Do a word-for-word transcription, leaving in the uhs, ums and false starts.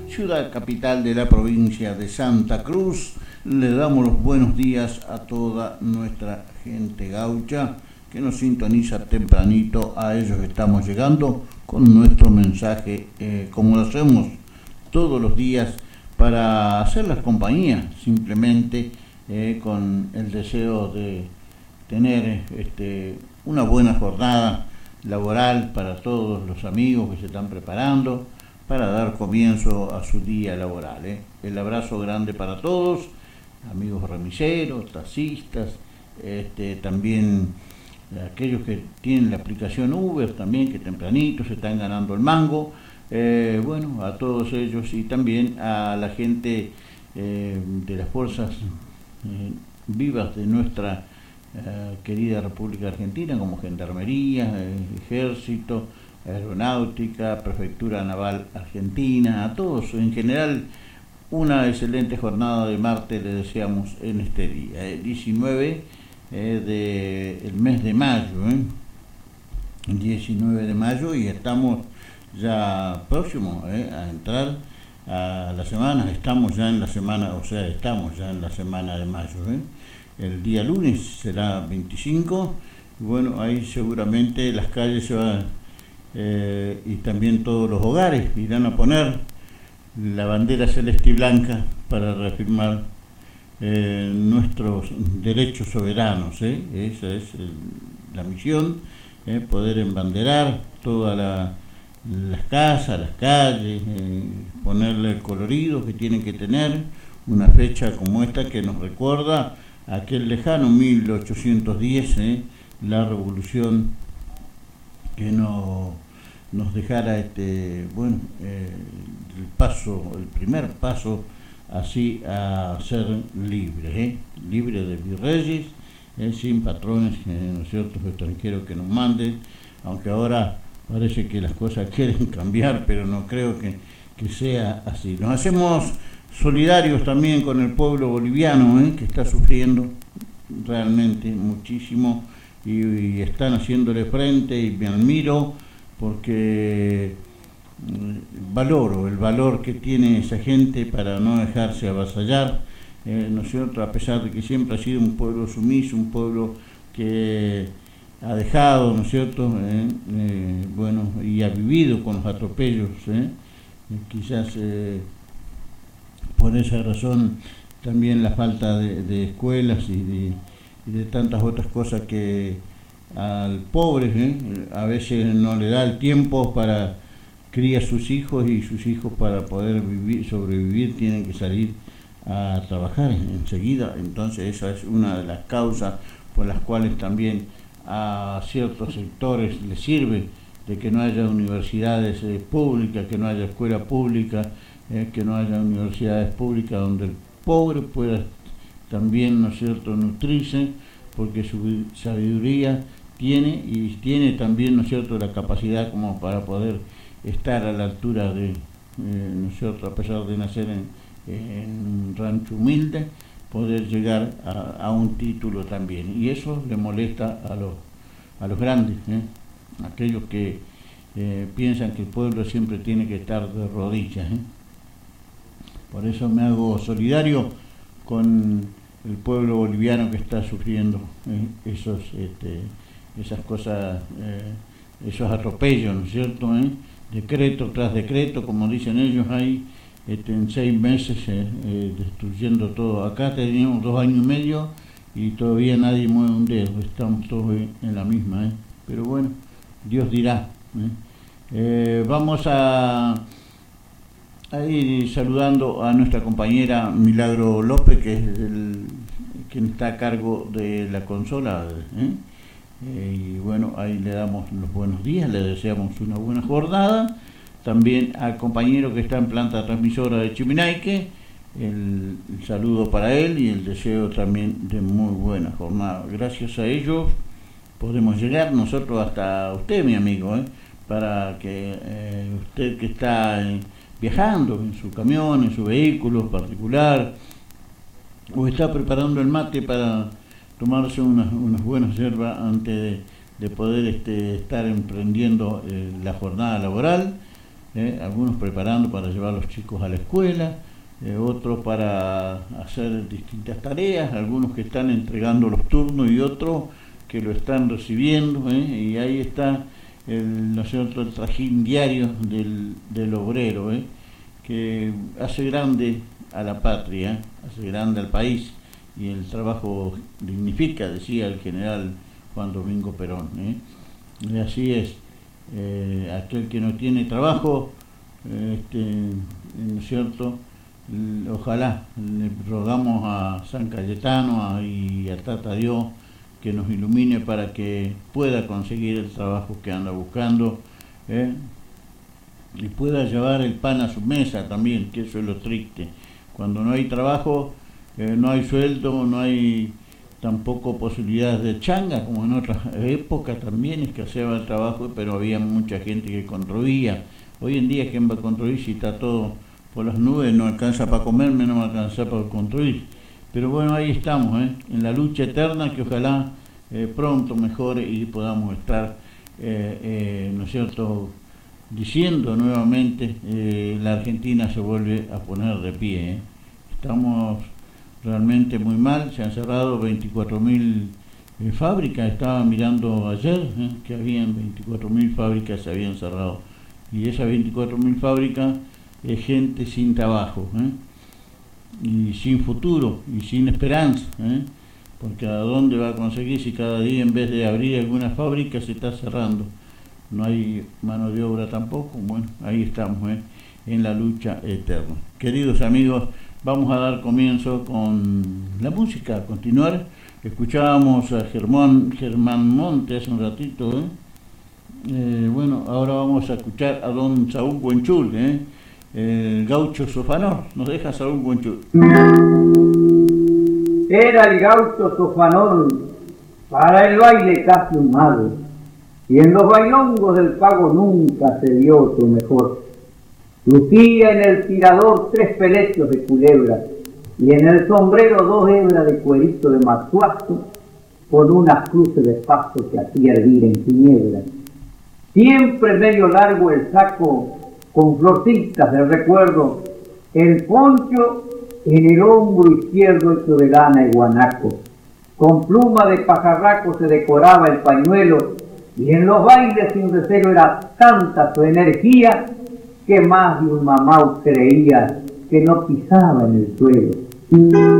ciudad capital de la provincia de Santa Cruz. Le damos los buenos días a toda nuestra gente gaucha que nos sintoniza tempranito. A ellos estamos llegando con nuestro mensaje, eh, como lo hacemos todos los días, para hacerles compañía, simplemente eh, con el deseo de tener este, una buena jornada laboral para todos los amigos que se están preparando para dar comienzo a su día laboral. ¿eh? El abrazo grande para todos, amigos remiseros, taxistas, este, también aquellos que tienen la aplicación Uber, también que tempranito se están ganando el mango. Eh, bueno, a todos ellos y también a la gente eh, de las fuerzas eh, vivas de nuestra eh, querida República Argentina, como Gendarmería, eh, Ejército, Aeronáutica, Prefectura Naval Argentina, a todos en general una excelente jornada de martes le deseamos en este día, eh, diecinueve eh, del mes de mayo, eh, diecinueve de mayo, y estamos ya próximos eh, a entrar a la semana, estamos ya en la semana, o sea, estamos ya en la semana de mayo. Eh. El día lunes será veinticinco, y bueno, ahí seguramente las calles se van, eh, y también todos los hogares irán a poner la bandera celeste y blanca para reafirmar eh, nuestros derechos soberanos. Eh. Esa es el, la misión, eh, poder embanderar toda la las casas, las calles, eh, ponerle el colorido que tienen que tener una fecha como esta que nos recuerda aquel lejano mil ochocientos diez, eh, la revolución que no, nos dejara este bueno eh, el paso, el primer paso así a ser libres, eh, libres de virreyes, eh, sin patrones, eh, ¿no es cierto?, extranjeros que nos manden, aunque ahora parece que las cosas quieren cambiar, pero no creo que, que sea así. Nos hacemos solidarios también con el pueblo boliviano, ¿eh? que está sufriendo realmente muchísimo y, y están haciéndole frente, y me admiro porque valoro el valor que tiene esa gente para no dejarse avasallar, eh, ¿no es cierto?, a pesar de que siempre ha sido un pueblo sumiso, un pueblo que ha dejado, ¿no es cierto?, eh, eh, bueno, y ha vivido con los atropellos, ¿eh? quizás eh, por esa razón también la falta de, de escuelas y de, y de tantas otras cosas que al pobre ¿eh? a veces no le da el tiempo para criar sus hijos, y sus hijos para poder vivir, sobrevivir tienen que salir a trabajar enseguida. Entonces esa es una de las causas por las cuales también a ciertos sectores les sirve de que no haya universidades eh, públicas, que no haya escuela pública, eh, que no haya universidades públicas donde el pobre pueda también, ¿no es cierto?, nutrirse, porque su sabiduría tiene y tiene también, ¿no es cierto?, la capacidad como para poder estar a la altura de, eh, ¿no es cierto?, a pesar de nacer en, en un rancho humilde, poder llegar a, a un título también, y eso le molesta a los a los grandes, ¿eh? aquellos que eh, piensan que el pueblo siempre tiene que estar de rodillas. ¿eh? Por eso me hago solidario con el pueblo boliviano que está sufriendo ¿eh? esos este, esas cosas, eh, esos atropellos, ¿no es cierto?, ¿eh? decreto tras decreto, como dicen ellos, ahí Este, en seis meses eh, eh, destruyendo todo. Acá teníamos dos años y medio y todavía nadie mueve un dedo, estamos todos en la misma, ¿eh? pero bueno, Dios dirá. ¿eh? Eh, vamos a, a ir saludando a nuestra compañera Milagro López, que es el, quien está a cargo de la consola, ¿eh? Eh, y bueno, ahí le damos los buenos días, le deseamos una buena jornada. También al compañero que está en planta transmisora de Chiminaique, el, el saludo para él y el deseo también de muy buena jornada. Gracias a ellos podemos llegar nosotros hasta usted, mi amigo, ¿eh? para que eh, usted que está eh, viajando en su camión, en su vehículo particular, o está preparando el mate para tomarse unas, unas buenas hierbas antes de, de poder este, estar emprendiendo eh, la jornada laboral. eh, algunos preparando para llevar a los chicos a la escuela, eh, otros para hacer distintas tareas, algunos que están entregando los turnos y otros que lo están recibiendo, eh, y ahí está el, ¿no es cierto?, el trajín diario del, del obrero, eh, que hace grande a la patria, hace grande al país, y el trabajo dignifica, decía el general Juan Domingo Perón, ¿eh? Y así es, eh, aquel que no tiene trabajo, este, ¿no es cierto?, ojalá le rogamos a San Cayetano a, y a Tata Dios que nos ilumine para que pueda conseguir el trabajo que anda buscando, ¿eh? Y pueda llevar el pan a su mesa también, que eso es lo triste. Cuando no hay trabajo, eh, no hay sueldo, no hay tampoco posibilidades de changa, como en otras épocas también escaseaba el trabajo, pero había mucha gente que construía. Hoy en día, ¿quién va a construir si está todo por las nubes? No alcanza para comer, menos va a alcanzar para construir. Pero bueno, ahí estamos, ¿eh?, en la lucha eterna que ojalá eh, pronto mejore y podamos estar, eh, eh, ¿no es cierto?, diciendo nuevamente, eh, la Argentina se vuelve a poner de pie, ¿eh? Estamos realmente muy mal, se han cerrado veinticuatro mil eh, fábricas, estaba mirando ayer, ¿eh?, que habían veinticuatro mil fábricas se habían cerrado, y esas veinticuatro mil fábricas es gente sin trabajo, ¿eh?, y sin futuro y sin esperanza, ¿eh?, porque ¿a dónde va a conseguir si cada día en vez de abrir alguna fábrica se está cerrando? No hay mano de obra tampoco. Bueno, ahí estamos, ¿eh?, en la lucha eterna. Queridos amigos, vamos a dar comienzo con la música, a continuar. Escuchábamos a Germán, Germán Monte hace un ratito, ¿eh? Eh, bueno, ahora vamos a escuchar a don Saúl Buenchul, ¿eh?, el gaucho sofanor. Nos deja Saúl Buenchul. Era el gaucho sofanor para el baile casi un mago, y en los bailongos del pago nunca se dio otro mejor. Lucía en el tirador tres pelechos de culebra, y en el sombrero dos hebras de cuerito de marzuazo, con unas cruces de pasto que hacía hervir en tinieblas. Siempre medio largo el saco, con florcitas de recuerdo, el poncho en el hombro izquierdo hecho de lana y guanaco. Con pluma de pajarraco se decoraba el pañuelo, y en los bailes sin recelo era tanta su energía que más de un mamau creía que no pisaba en el suelo.